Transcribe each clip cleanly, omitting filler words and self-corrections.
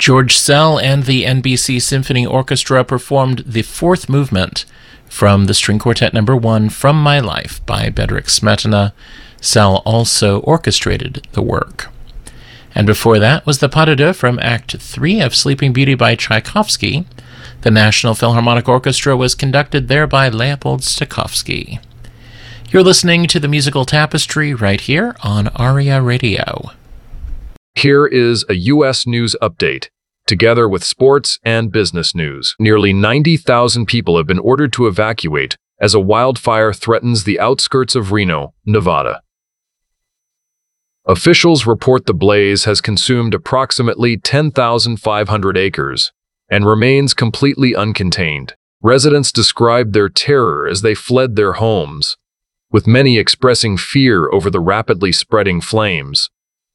George Szell and the NBC Symphony Orchestra performed the fourth movement from the String Quartet No. 1, From My Life, by Bedřich Smetana. Szell also orchestrated the work. And before that was the pas de deux from Act 3 of Sleeping Beauty by Tchaikovsky. The National Philharmonic Orchestra was conducted there by Leopold Stokowski. You're listening to the Musical Tapestry right here on ARIA Radio. Here is a U.S. news update, together with sports and business news. Nearly 90,000 people have been ordered to evacuate as a wildfire threatens the outskirts of Reno, Nevada. Officials report the blaze has consumed approximately 10,500 acres and remains completely uncontained. Residents described their terror as they fled their homes, with many expressing fear over the rapidly spreading flames.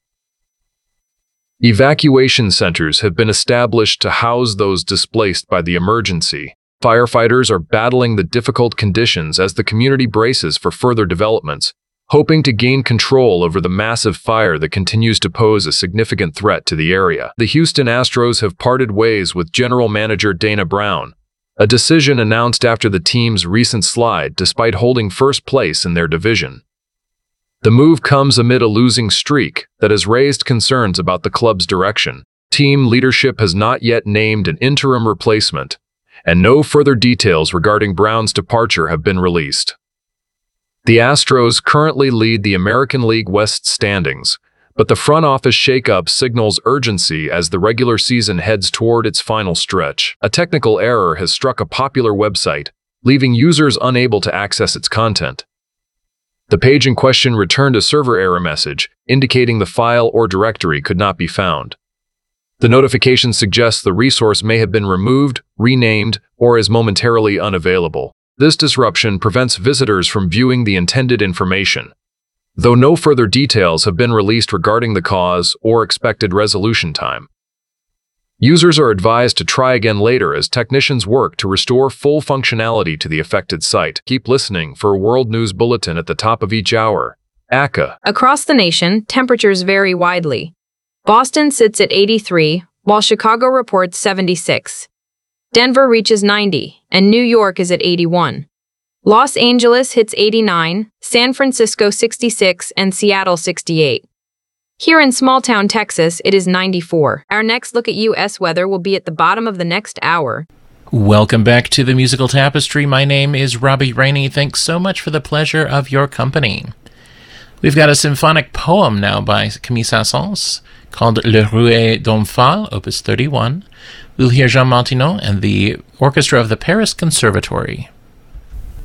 Evacuation centers have been established to house those displaced by the emergency. Firefighters are battling the difficult conditions as the community braces for further developments, hoping to gain control over the massive fire that continues to pose a significant threat to the area. The Houston Astros have parted ways with general manager Dana Brown, a decision announced after the team's recent slide despite holding first place in their division. The move comes amid a losing streak that has raised concerns about the club's direction. Team leadership has not yet named an interim replacement, and no further details regarding Brown's departure have been released. The Astros currently lead the American League West standings, but the front office shakeup signals urgency as the regular season heads toward its final stretch. A technical error has struck a popular website, leaving users unable to access its content. The page in question returned a server error message, indicating the file or directory could not be found. The notification suggests the resource may have been removed, renamed, or is momentarily unavailable. This disruption prevents visitors from viewing the intended information, though no further details have been released regarding the cause or expected resolution time. Users are advised to try again later as technicians work to restore full functionality to the affected site. Keep listening for a World News Bulletin at the top of each hour. ACA. Across the nation, temperatures vary widely. Boston sits at 83, while Chicago reports 76. Denver reaches 90, and New York is at 81. Los Angeles hits 89, San Francisco 66, and Seattle 68. Here in small-town Texas, it is 94. Our next look at U.S. weather will be at the bottom of the next hour. Welcome back to the Musical Tapestry. My name is Robbie Rainey. Thanks so much for the pleasure of your company. We've got a symphonic poem now by Camille Saint-Saëns called Le Rouet d'Omphale, Opus 31. We'll hear Jean Martineau and the orchestra of the Paris Conservatory.